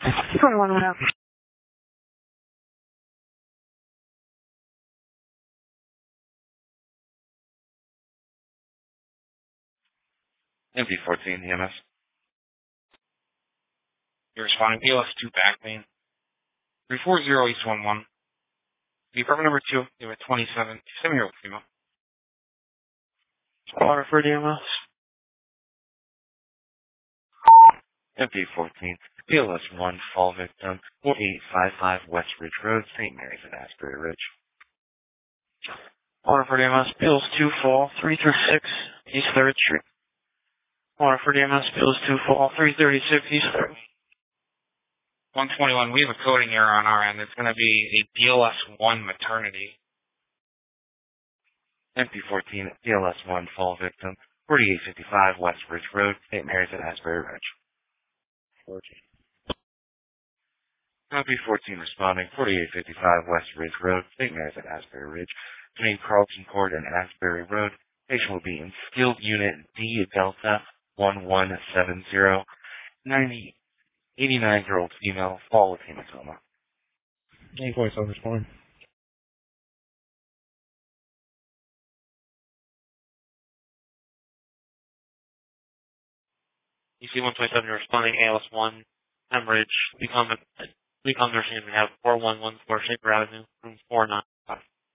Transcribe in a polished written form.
21 and a half. MP14 EMS. You're responding PLS2 back main. 340 East 11. Department number 2, you have 27, 7-year-old female. Water for EMS. MP14, PLS1, fall victim, 4855 West Ridge Road, St. Mary's at Asbury Ridge. Water for EMS. Pills 2 fall 336 East 3rd Street. Water for EMS. Pills 2 fall 336 East 3rd. 121, we have a coding error on our end. It's going to be a PLS1 maternity. MP14, PLS1, fall victim, 4855 West Ridge Road, St. Mary's at Asbury Ridge. 14. MP14 responding, 4855 West Ridge Road, St. Mary's at Asbury Ridge, between Carlton Court and Asbury Road. Patient will be in skilled unit D Delta 1170, 89-year-old female, fall with hematoma. 847 responding. EC127, you're responding ALS1, hemorrhage, become nursing, we have 4114 Shaper Avenue, room 49.